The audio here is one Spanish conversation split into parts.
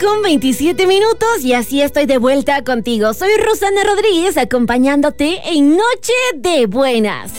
con 27 minutos y así estoy de vuelta contigo. Soy Rosana Rodríguez acompañándote en Noche de Buenas.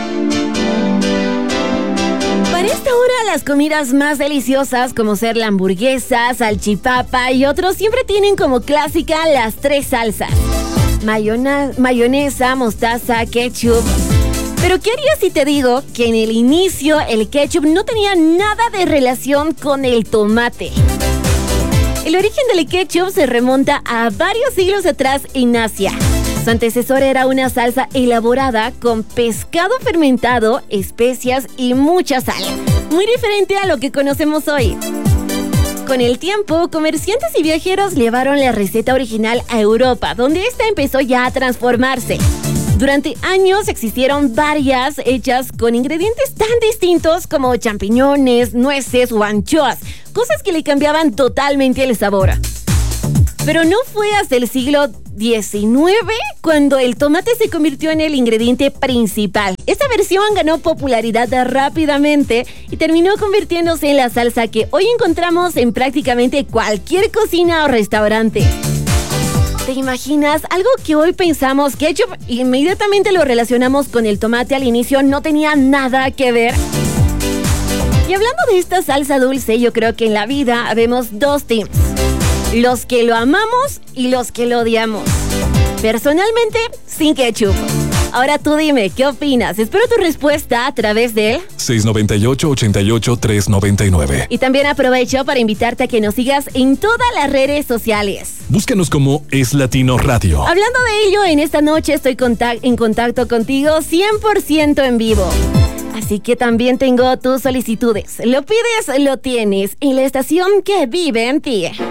Para esta hora las comidas más deliciosas como ser la hamburguesa, salchipapa y otros siempre tienen como clásica las tres salsas. Mayonesa, mostaza, ketchup. Pero ¿qué harías si te digo que en el inicio el ketchup no tenía nada de relación con el tomate? El origen del ketchup se remonta a varios siglos atrás en Asia. Su antecesor era una salsa elaborada con pescado fermentado, especias y mucha sal. Muy diferente a lo que conocemos hoy. Con el tiempo, comerciantes y viajeros llevaron la receta original a Europa, donde esta empezó ya a transformarse. Durante años existieron varias hechas con ingredientes tan distintos como champiñones, nueces o anchoas, cosas que le cambiaban totalmente el sabor. Pero no fue hasta el siglo XIX cuando el tomate se convirtió en el ingrediente principal. Esta versión ganó popularidad rápidamente y terminó convirtiéndose en la salsa que hoy encontramos en prácticamente cualquier cocina o restaurante. ¿Te imaginas? Algo que hoy pensamos ketchup, inmediatamente lo relacionamos con el tomate al inicio, no tenía nada que ver. Y hablando de esta salsa dulce, yo creo que en la vida vemos dos teams. Los que lo amamos y los que lo odiamos. Personalmente, sin ketchup. Ahora tú dime, ¿qué opinas? Espero tu respuesta a través del 698-88-399. Y también aprovecho para invitarte a que nos sigas en todas las redes sociales. Búscanos como Es Latino Radio. Hablando de ello, en esta noche estoy en contacto contigo 100% en vivo. Así que también tengo tus solicitudes. Lo pides, lo tienes en la estación que vive en ti.